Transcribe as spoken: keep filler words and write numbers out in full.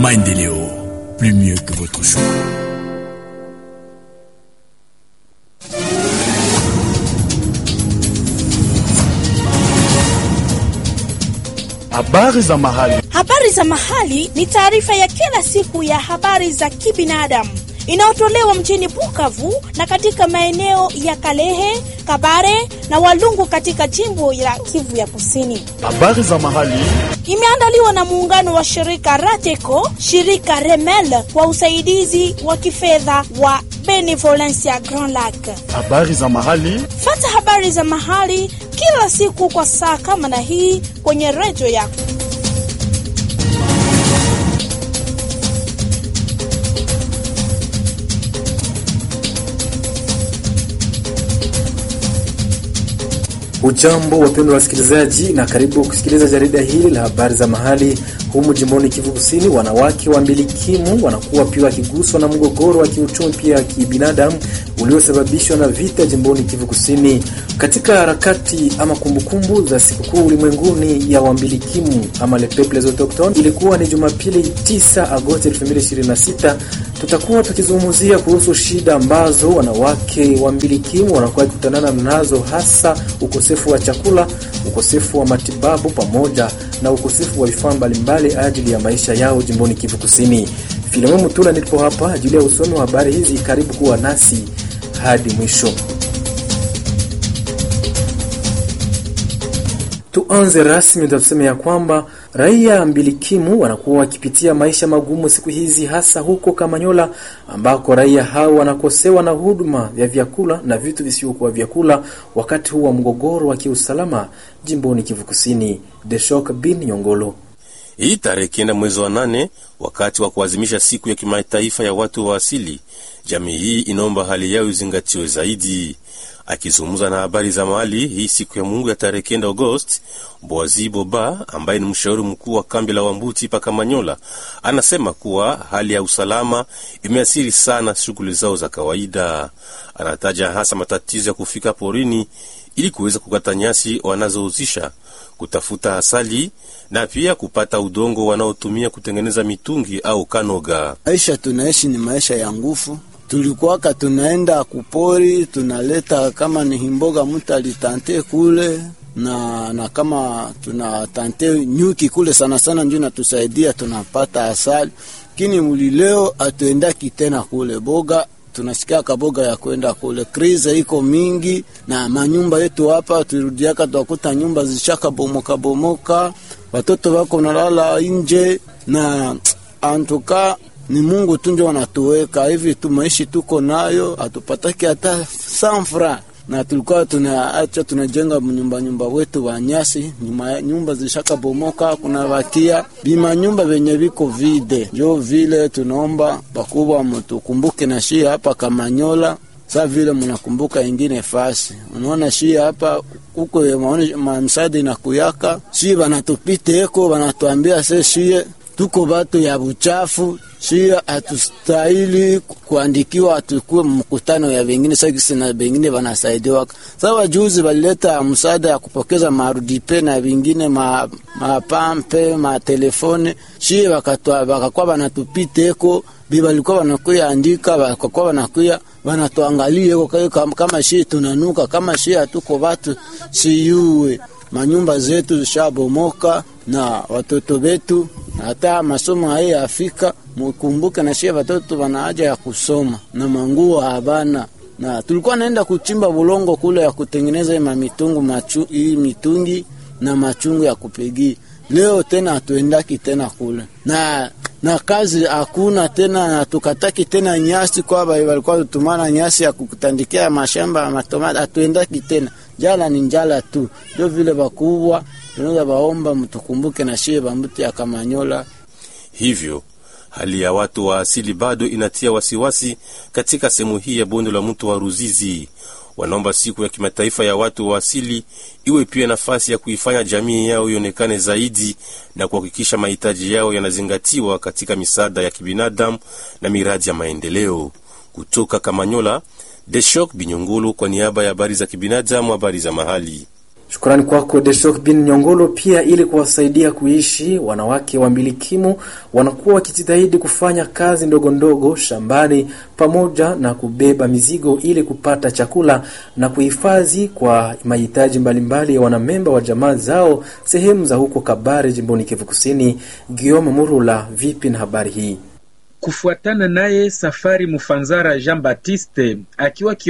Maendeleo, plus mieux que votre choix. Habari za mahali. Habari za mahali ni taarifa ya kila siku ya habari za kibinadamu inayotolewa mjini Bukavu na katika maeneo ya Kalehe, Kabare na Walungu katika jimbo la Kivu ya Kusini. Habari za mahali imeandaliwa na muungano wa shirika Rateco, shirika Remel kwa usaidizi wa kifedha wa Benevolencia Grand Lac. Habari za mahali. Fata habari za mahali kila siku kwa saa kama na hii kwenye redio yako. Ujambo wapendwa wasikilizaji, na karibu kusikiliza jarida hili la habari za mahali. Humu jimboni Kivu Kusini, wanawake wa mbilikimu wanakuwa pia wakiguswa na mgogoro wa kiuchumi pia kibinadamu uliosababishwa na vita jimboni Kivu Kusini. Katika harakati ama kumbukumbu za sikukuu ulimwenguni ya wambilikimu ama le peuples autochtones, ilikuwa ni Jumapili tisa Agosti elfu mbili ishirini na sita. Tutakuwa tukizungumzia kuhusu shida ambazo wanawake wa mbilikimu wanakuwa kutanana nazo, hasa ukosefu wa chakula, ukosefu wa matibabu pamoja na ukosefu wa vifaa mbalimbali ajili ya maisha yao jimboni Kivu Kusini. Filemon Mutula nipo hapa ajili ya usomi wa habari hizi. Karibu kuwa nasi hadi mwisho. Tuanze rasmi, tutasema ya kwamba raia mbilikimu wanakuwa wakipitia maisha magumu siku hizi, hasa huko Kamanyola ambako raia hao wanakosewa na huduma ya vyakula na vitu visivyokuwa vyakula wakati huu wa mgogoro wa kiusalama jimboni Kivu Kusini. Deshok bin Nyongolo. Hii tarehe kenda mwezi wa nane, wakati wa kuadhimisha siku ya kimataifa ya watu wa asili, jamii hii inaomba hali yao izingatiwe zaidi. Akizungumza na habari za mahali hii siku ya Mungu ya tarehe kenda Agosti, Boazi Boba ambaye ni mshauri mkuu wa kambi la Wambuti pa Kamanyola anasema kuwa hali ya usalama imeathiri sana shughuli zao za kawaida. Anataja hasa matatizo ya kufika porini ili kuweza kukata nyasi wanazouzisha, kutafuta asali na pia kupata udongo wanaotumia kutengeneza mitungi au kanoga. Maisha tunaishi ni maisha ya nguvu. Tulikuwaka tunaenda kupori, tunaleta kama ni himboga mtu alitante kule na na kama tunatante nyuki kule sana sana ndio natusaidia tunapata asali. Lakini mulileo atuendaki tena kule boga, tunasikia kaboga ya kwenda kule. Krize iko mingi na manyumba yetu hapa turudiaka tuakuta nyumba zishaka bomoka bomoka, watoto wako nalala nje na antuka ni Mungu tu ndio anatuweka hivi tu, maishi tuko nayo atupataki hata sanfra, na tulikuwa tunaacha tunajenga nyumba nyumba wetu wa nyasi, nyumba, nyumba zishaka bomoka, kuna wakia bima nyumba venye viko vide. Jo vile tunaomba bakubwa mtukumbuke na shia hapa Kamanyola, sa vile mnakumbuka ingine fasi. Unaona shia hapa huko msaada na kuyaka shia banatupite eko banatuambia sasa shia tuko batu ya buchafu, shia atustahili kuandikiwa atukue mkutano ya vingine sasa na vingine wanasaidiwa. Sawa juzi walileta msaada ya kupokeza marudipe na vingine ma mapampe ma telefone, shia wakatoa wakakuwa wanatupite eko biba walikuwa wanakuya andika, wakakuwa wanakuya wanatuangalia eko kama shia tunanuka, kama shia tuko watu siyuwe manyumba zetu zishabomoka na watoto wetu hata masomo haya Afrika. Mkumbuke na shia watoto wana haja ya kusoma na manguo habana, na tulikuwa naenda kuchimba bulongo kule ya kutengeneza ima mitungu machu, hii mitungi na machungu ya kupigi. Leo tena atuendaki tena kule na na kazi hakuna tena, na tukataki tena nyasi kwa baba walikuwa tutumana nyasi ya kukutandikia mashamba ya matomati, atuendaki tena. Jala ni njala tu. Ndio vile bakubwa tunaweza baomba mtukumbuke na shie Bambuti ya Kamanyola. Hivyo hali ya watu wa asili bado inatia wasiwasi katika sehemu hii ya bonde la mto wa Ruzizi. Wanaomba siku ya kimataifa ya watu wa asili iwe pia nafasi ya kuifanya jamii yao ionekane zaidi na kuhakikisha mahitaji yao yanazingatiwa katika misaada ya kibinadamu na miradi ya maendeleo. Kutoka Kamanyola, Deshok Binyongolo kwa niaba ya habari za kibinadamu, habari za mahali. Shukrani kwako Deshok bin Nyongolo. Pia ili kuwasaidia kuishi, wanawake wa mbilikimu wanakuwa wakijitahidi kufanya kazi ndogo ndogo shambani pamoja na kubeba mizigo ili kupata chakula na kuhifadhi kwa mahitaji mbalimbali ya wanamemba wa jamaa zao sehemu za huko Kabare, jimboni Kivu Kusini. Guillaume Murula, vipi na habari hii? Kufuatana naye Safari Mufanzara Jean Baptiste akiwa